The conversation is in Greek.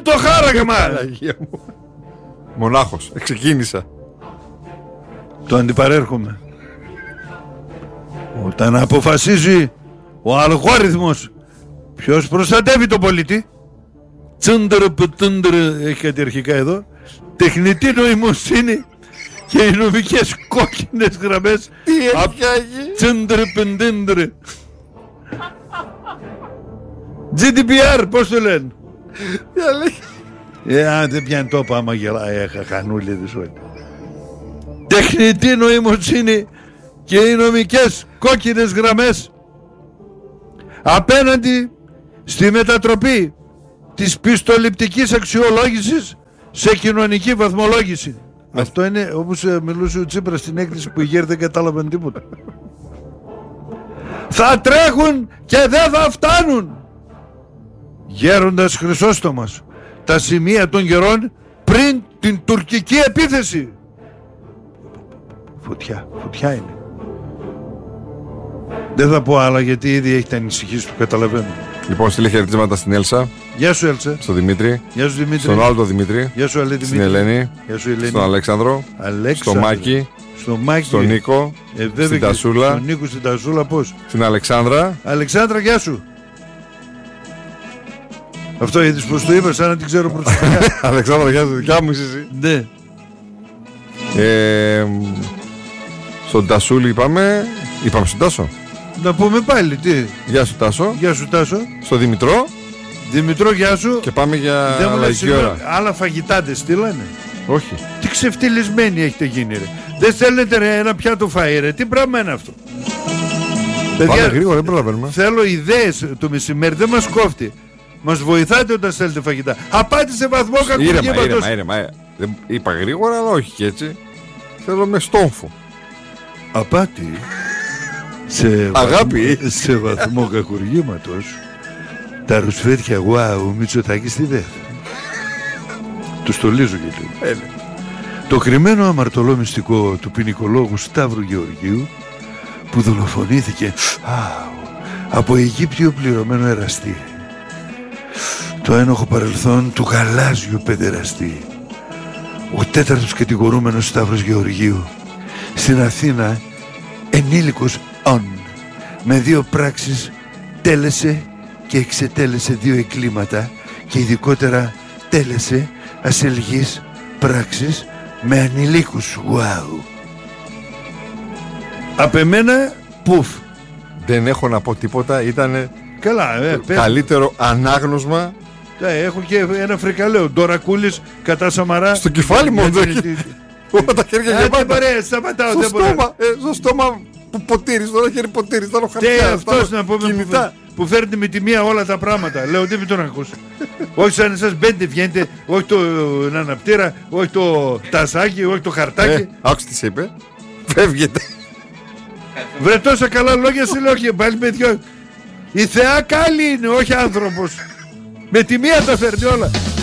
το χάραγμα. Μονάχος, ξεκίνησα. Το αντιπαρέρχομαι. Όταν αποφασίζει ο αλγόριθμος ποιος προστατεύει τον πολίτη, τσούντρ πουτούντρ, έχει κάτι αρχικά εδώ, τεχνητή νοημοσύνη και οι νομικές κόκκινες γραμμές. Τι έχει? Τσούντρ πεντούντρ. GDPR, πώς το λένε? Δεν πιάνει τόπο άμα γελάει χανούλιδες όλοι. Τεχνητή νοημοσύνη και οι νομικές κόκκινες γραμμές απέναντι στη μετατροπή της πιστοληπτικής αξιολόγησης σε κοινωνική βαθμολόγηση. Αυτό είναι όπως μιλούσε ο Τσίπρας στην έκθεση που οι γέροι δεν κατάλαβαν τίποτα. Θα τρέχουν και δεν θα φτάνουν. Γέροντας Χρυσόστομας, τα σημεία των γερών πριν την τουρκική επίθεση. Φωτιά είναι. Δεν θα πω άλλα γιατί ήδη έχει τα ανησυχίες που καταλαβαίνω. Λοιπόν, στείλε χαιρετίσματα στην Έλσα. Γεια σου Έλσα. Στον Δημήτρη. Γεια σου Δημήτρη. Στον άλλο τον Δημήτρη. Γεια σου Αλέ, στην Ελένη. Γεια σου Ελένη. Στον Αλέξανδρο. Αλέξανδρο. Στο Μάκη. Στον Νίκο. Στην Τασούλα. Στον Νίκο, στην Τασούλα πώς? Στην Αλεξάνδρα. Αλεξάνδρα, γεια σου. Αυτό είδες πως το είπα σαν να την ξέρω προσωπικά. Αλεξάνδρα, γεια σου, δικιά μου είσαι εσύ. Ναι. Στον Τασούλη είπαμε στον Τάσο. Να πούμε πάλι τι. Γεια σου Τάσο. Γεια σου Τάσο. Στο Δημητρό. Δημητρό, γεια σου. Και πάμε για λαϊκή ώρα. Άλλα φαγητά δεν στείλανε? Όχι. Τι ξεφτυλισμένοι έχετε γίνει ρε. Δεν στέλνετε ρε, ένα πιάτο φαΐ ρε. Τι πράγμα είναι αυτό? Πάμε γρήγορα, δεν προλαβαίνουμε. Θέλω ιδέες το μεσημέρι, δεν μας κόφτει. Μας βοηθάτε όταν στέλνετε φαγητά. Απάτη σε βαθμό κακουργήματος. Ήρεμα. Δεν είπα γρήγορα, αλλά όχι και έτσι. Θέλω με στόμφο. Απάτη σε βαθμό κακουργήματος. Τα ρουσφέτια ο Μητσοτάκης στη ΔΕΘ. Του στολίζω γιατί. Το κρυμμένο αμαρτωλό μυστικό του ποινικολόγου Σταύρου Γεωργίου που δολοφονήθηκε από Αιγύπτιο πληρωμένο εραστή. Το ένοχο παρελθόν του γαλάζιου παιδεραστή. Ο τέταρτος κατηγορούμενος Σταύρος Γεωργίου στην Αθήνα, ενήλικος με 2 πράξεις τέλεσε και εξετέλεσε 2 εγκλήματα και ειδικότερα τέλεσε ασελγείς πράξεις με ανηλίκους. Απ' εμένα πουφ. Δεν έχω να πω τίποτα. Ήτανε καλά, καλύτερο ανάγνωσμα. Έχω και ένα φρικαλαίο. Ντορακούλης κατά Σαμαρά. Στο κεφάλι μου όλα τα χέρια γεμάτα. Σταματάω. Στο στόμα που ποτήρι, στο χέρι ποτήρι. Αυτός να πούμε που φέρνει με τη μία όλα τα πράγματα. Λέω τι με τον ακούς. Όχι σαν εσάς μπαίνετε βγαίνετε. Όχι το αναπτήρα. Όχι το τασάκι. Όχι το χαρτάκι. Άκουσε τι σε είπε. Φεύγετε. Βρε τόσα καλά λόγια σε λέω και πάλι με δυο. Η θεά καλή είναι, όχι άνθρωπος. Με τη μία τα φέρνει όλα.